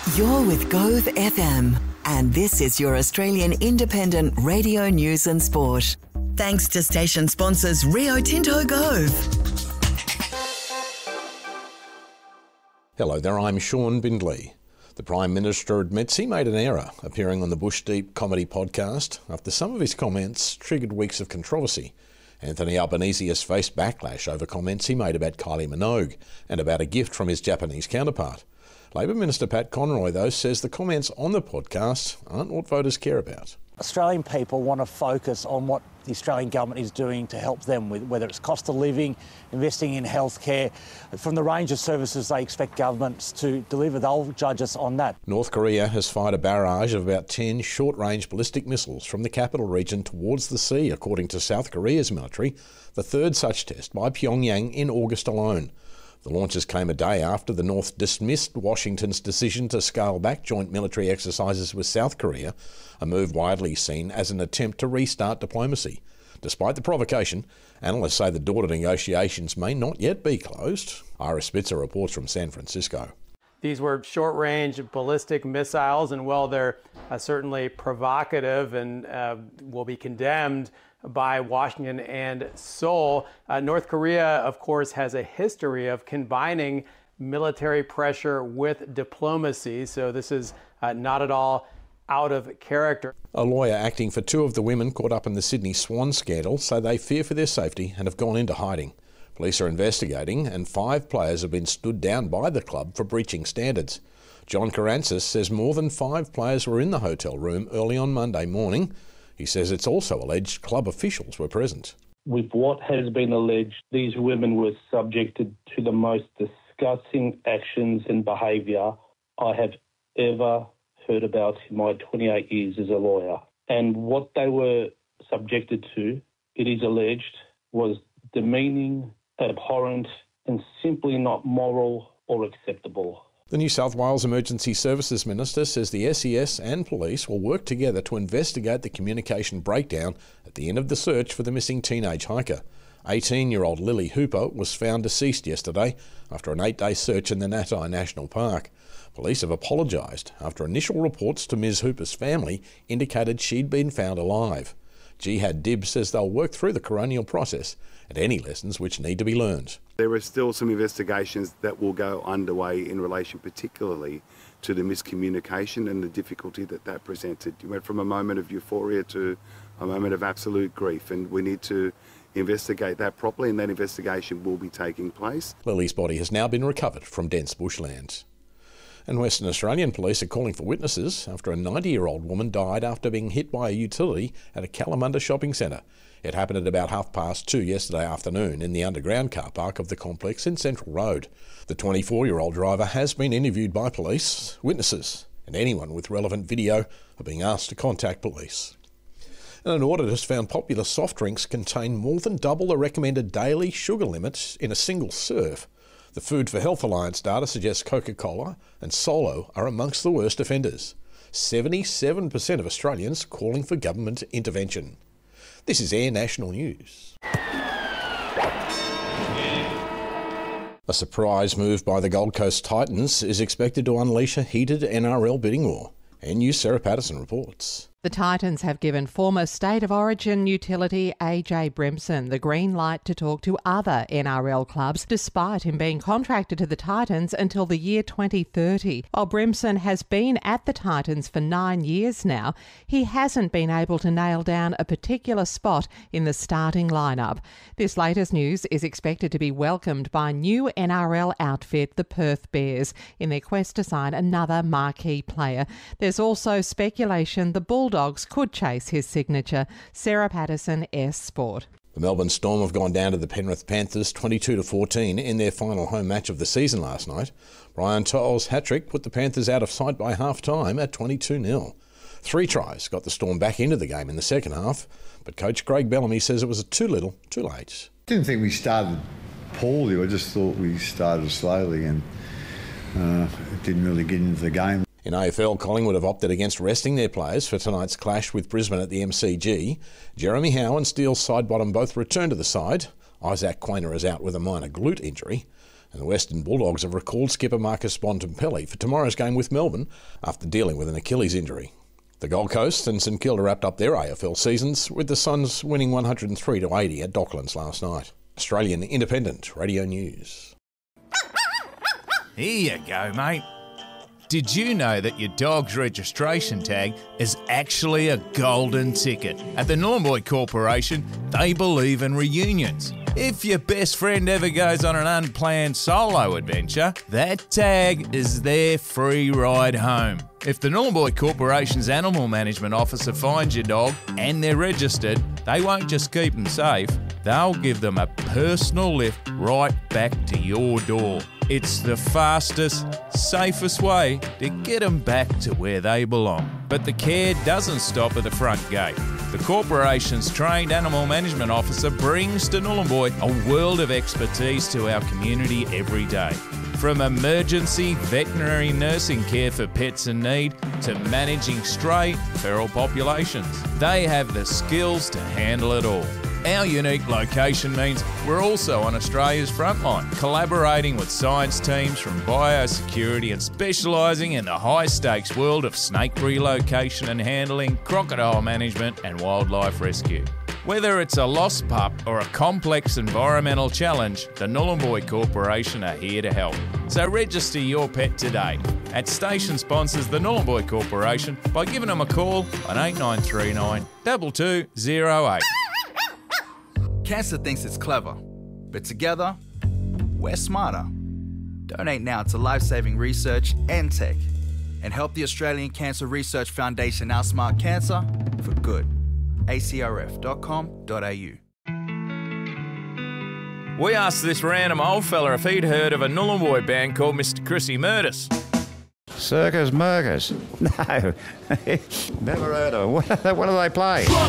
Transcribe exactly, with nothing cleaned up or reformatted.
You're with Gove F M, and this is your Australian independent radio news and sport. Thanks to station sponsors Rio Tinto Gove. Hello there, I'm Sean Bindley. The Prime Minister admits he made an error appearing on the Bush Deep comedy podcast after some of his comments triggered weeks of controversy. Anthony Albanese has faced backlash over comments he made about Kylie Minogue and about a gift from his Japanese counterpart. Labor Minister Pat Conroy, though, says the comments on the podcast aren't what voters care about. Australian people want to focus on what the Australian government is doing to help them with, whether it's cost of living, investing in healthcare. From the range of services they expect governments to deliver, they'll judge us on that. North Korea has fired a barrage of about ten short-range ballistic missiles from the capital region towards the sea, according to South Korea's military, the third such test by Pyongyang in August alone. The launches came a day after the North dismissed Washington's decision to scale back joint military exercises with South Korea, a move widely seen as an attempt to restart diplomacy. Despite the provocation, analysts say the door to negotiations may not yet be closed. Ira Spitzer reports from San Francisco. These were short-range ballistic missiles, and while they're uh, certainly provocative and uh, will be condemned by Washington and Seoul, uh, North Korea, of course, has a history of combining military pressure with diplomacy, so this is uh, not at all out of character. A lawyer acting for two of the women caught up in the Sydney Swan scandal say they fear for their safety and have gone into hiding. Police are investigating, and five players have been stood down by the club for breaching standards. John Karantzis says more than five players were in the hotel room early on Monday morning. He says it's also alleged club officials were present. With what has been alleged, these women were subjected to the most disgusting actions and behaviour I have ever heard about in my twenty-eight years as a lawyer. And what they were subjected to, it is alleged, was demeaning, abhorrent, and simply not moral or acceptable. The New South Wales Emergency Services Minister says the S E S and police will work together to investigate the communication breakdown at the end of the search for the missing teenage hiker. eighteen-year-old Lily Hooper was found deceased yesterday after an eight-day search in the Natai National Park. Police have apologised after initial reports to Miz Hooper's family indicated she'd been found alive. Jihad Dib says they'll work through the coronial process and any lessons which need to be learned. There are still some investigations that will go underway in relation particularly to the miscommunication and the difficulty that that presented. You went from a moment of euphoria to a moment of absolute grief, and we need to investigate that properly, and that investigation will be taking place. Lily's body has now been recovered from dense bushlands. And Western Australian police are calling for witnesses after a ninety-year-old woman died after being hit by a utility at a Kalamunda shopping centre. It happened at about half past two yesterday afternoon in the underground car park of the complex in Central Road. The twenty-four-year-old driver has been interviewed by police. Witnesses and anyone with relevant video are being asked to contact police. And an audit has found popular soft drinks contain more than double the recommended daily sugar limit in a single serve. The Food for Health Alliance data suggests Coca-Cola and Solo are amongst the worst offenders. seventy-seven percent of Australians calling for government intervention. This is Air National News. A surprise move by the Gold Coast Titans is expected to unleash a heated N R L bidding war. N News Sarah Patterson reports. The Titans have given former State of Origin utility A J Brimson the green light to talk to other N R L clubs, despite him being contracted to the Titans until the year twenty thirty. While Brimson has been at the Titans for nine years now, he hasn't been able to nail down a particular spot in the starting lineup. This latest news is expected to be welcomed by new N R L outfit, the Perth Bears, in their quest to sign another marquee player. There's also speculation the Bulldogs could chase his signature. Sarah Patterson, S Sport. The Melbourne Storm have gone down to the Penrith Panthers twenty-two to fourteen in their final home match of the season last night. Brian To'o's hat-trick put the Panthers out of sight by half-time at twenty-two nil. Three tries got the Storm back into the game in the second half, but coach Craig Bellamy says it was too little, too late. Didn't think we started poorly. I just thought we started slowly and uh, didn't really get into the game. In A F L, Collingwood have opted against resting their players for tonight's clash with Brisbane at the M C G. Jeremy Howe and Steele Sidebottom both return to the side. Isaac Quainer is out with a minor glute injury. And the Western Bulldogs have recalled skipper Marcus Bontempelli for tomorrow's game with Melbourne after dealing with an Achilles injury. The Gold Coast and St Kilda wrapped up their A F L seasons with the Suns winning one hundred three to eighty at Docklands last night. Australian Independent Radio News. Here you go, mate. Did you know that your dog's registration tag is actually a golden ticket? At the Nhulunbuy Corporation, they believe in reunions. If your best friend ever goes on an unplanned solo adventure, that tag is their free ride home. If the Nhulunbuy Corporation's Animal Management Officer finds your dog and they're registered, they won't just keep them safe, they'll give them a personal lift right back to your door. It's the fastest, safest way to get them back to where they belong. But the care doesn't stop at the front gate. The corporation's trained animal management officer brings to Nhulunbuy a world of expertise to our community every day. From emergency veterinary nursing care for pets in need to managing stray feral populations, they have the skills to handle it all. Our unique location means we're also on Australia's frontline, collaborating with science teams from biosecurity and specialising in the high-stakes world of snake relocation and handling, crocodile management and wildlife rescue. Whether it's a lost pup or a complex environmental challenge, the Nhulunbuy Corporation are here to help. So register your pet today at station sponsors the Nhulunbuy Corporation by giving them a call on eight nine three nine, two two zero eight. Cancer thinks it's clever, but together, we're smarter. Donate now to life-saving research and tech, and help the Australian Cancer Research Foundation outsmart cancer for good. a c r f dot com dot a u. We asked this random old fella if he'd heard of a Nhulunbuy band called Mister Chrissy Murders. Circus Murkers? No, never heard of them. What, what do they play?